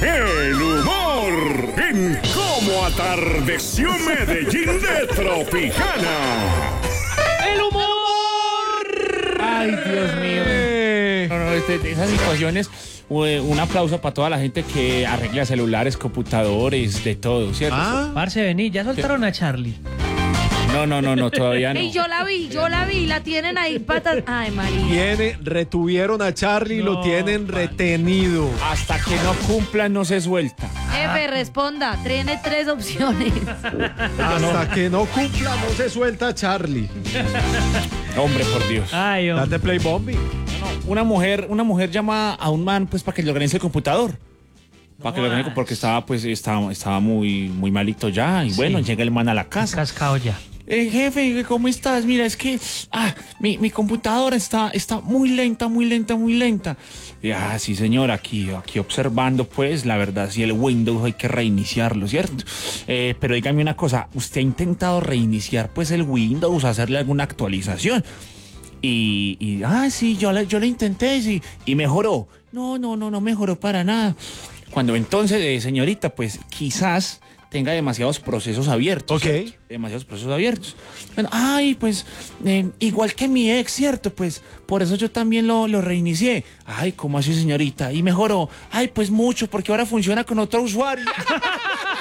el humor en Cómo atardeció Medellín de Tropicana. ¡El humor! Ay, Dios mío. De esas situaciones, un aplauso para toda la gente que arregla celulares, computadores, de todo, ¿cierto? Parce, vení, ya soltaron a Charlie. No, todavía no. Y yo la vi, la tienen ahí patas. Ay, María. Retuvieron a Charlie, lo tienen retenido. Hasta que no cumplan, no se suelta. Jefe, responda. Tiene 3 opciones. Hasta que no cumpla, no se suelta Charlie. Hombre, por Dios. Ay, hombre. Date play bombi. Una mujer llama a un man pues para que le organice el computador. Para que lo organice porque estaba muy malito ya. Y bueno, llega el man a la casa. Cascado ya. Jefe, ¿cómo estás? Mira, es que mi computadora está muy lenta. Y, sí, señor, aquí observando, pues, la verdad, si el Windows hay que reiniciarlo, ¿cierto? Pero dígame una cosa, ¿usted ha intentado reiniciar, pues, el Windows, hacerle alguna actualización? Sí, yo le intenté, sí, y mejoró. No mejoró para nada. Cuando entonces, señorita, pues, quizás tenga demasiados procesos abiertos. Ok. ¿Cierto? Demasiados procesos abiertos. Bueno, pues, igual que mi ex, ¿cierto? Pues, por eso yo también lo reinicié. Ay, ¿cómo así, señorita? Y mejoró. Pues mucho, porque ahora funciona con otro usuario.